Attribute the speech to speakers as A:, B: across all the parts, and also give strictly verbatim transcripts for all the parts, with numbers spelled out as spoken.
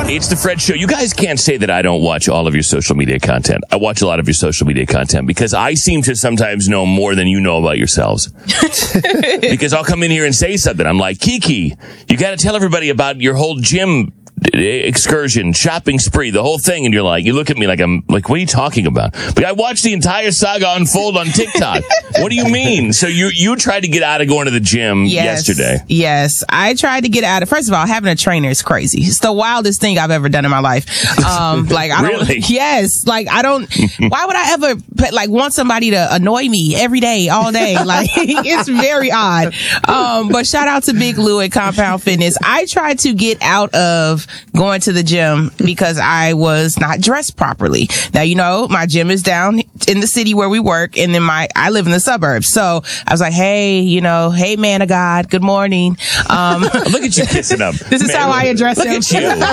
A: It's the Fred Show. You guys can't say that I don't watch all of your social media content. I watch a lot of your social media content because I seem to sometimes know more than you know about yourselves. Because I'll come in here and say something. I'm like, Kiki, you got to tell everybody about your whole gym excursion, shopping spree, the whole thing. And you're like, you look at me like I'm like, what are you talking about? But I watched the entire saga unfold on TikTok. What do you mean? So you, you tried to get out of going to the gym
B: yes,
A: yesterday.
B: Yes. I tried to get out of, first of all, having a trainer is crazy. It's the wildest thing I've ever done in my life. Um, like, I don't,
A: really?
B: Yes. Like, I don't, why would I ever like want somebody to annoy me every day, all day? Like, it's very odd. Um, but shout out to Big Lou at Compound Fitness. I tried to get out of going to the gym because I was not dressed properly. Now, you know, my gym is down in the city where we work, and then my, I live in the suburbs. So I was like, hey, you know, hey, man of God, good morning. Um,
A: look at you kissing up.
B: This is
A: man,
B: how I address
A: look
B: him.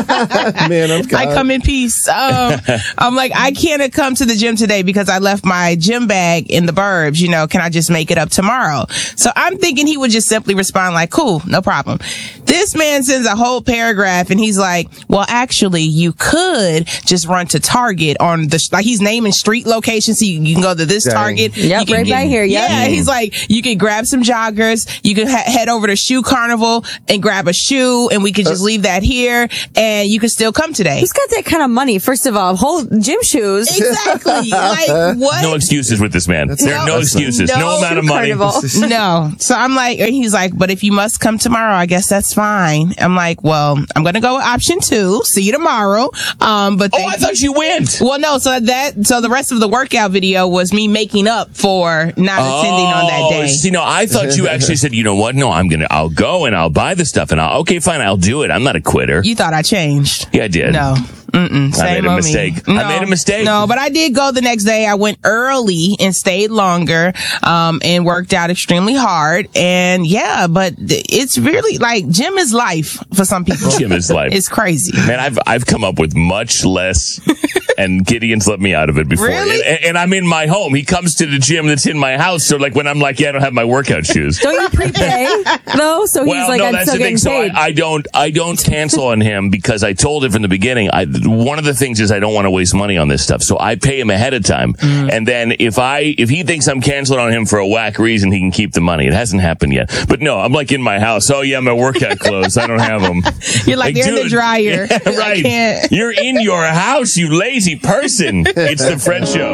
A: At you.
C: Man of God.
B: I come in peace. Um, I'm like, I can't come to the gym today because I left my gym bag in the burbs. You know, can I just make it up tomorrow? So I'm thinking he would just simply respond like, cool, no problem. This man sends a whole paragraph and he's like, well, actually, you could just run to Target on the, like he's naming street locations. So you, you can go to this
C: Dang.
B: Target.
D: Yep, right
B: get,
D: by here. Yep.
B: Yeah, he's like, you can grab some joggers. You can ha- head over to Shoe Carnival and grab a shoe, and we could just leave that here, and you can still come today.
D: Who's got that kind of money? First of all, whole gym shoes.
B: Exactly. Like, what?
A: No excuses with this man. There are no
C: awesome.
A: excuses. No,
B: No
A: amount of money.
D: Carnival.
B: No. So I'm like, and he's like, but if you must come tomorrow, I guess that's fine. I'm like, well, I'm going to go with option two. See you tomorrow. Um, but
A: Oh,
B: thank
A: I thought you went.
B: Well, no. So that, so the rest of the workout video was me making up for not attending on that day.
A: See, no, I thought you actually said, you know what? No, I'm going to, I'll go and I'll buy the stuff and I'll, okay, fine, I'll do it. I'm not a quitter.
B: You thought I changed.
A: Yeah, I did.
B: No. Mm-mm.
A: I made a
B: on
A: mistake.
B: Me.
A: I made a mistake.
B: No, but I did go the next day. I went early and stayed longer, um, and worked out extremely hard. And yeah, but it's really like gym is life for some people.
A: Gym is life.
B: It's crazy.
A: Man, I've I've come up with much less, and Gideon's let me out of it before.
B: Really?
A: And, and I'm in my home. He comes to the gym that's in my house. So like when I'm like, yeah, I don't have my workout shoes.
D: Don't you prepay though? So he's
A: Well,
D: like,
A: no,
D: I'm
A: that's
D: still
A: the thing.
D: getting
A: So
D: paid.
A: I, I don't, I don't cancel on him because I told him from the beginning. I one of the things is I don't want to waste money on this stuff, so I pay him ahead of time. Mm. And then if I, if he thinks I'm canceling on him for a whack reason, he can keep the money. It hasn't happened yet. But no, I'm like in my house. Oh yeah, my workout clothes. I don't have them.
B: You're like, they're in the dryer.
A: Yeah, right.
B: I can't.
A: You're in your house, you lazy person. It's the Fred Show.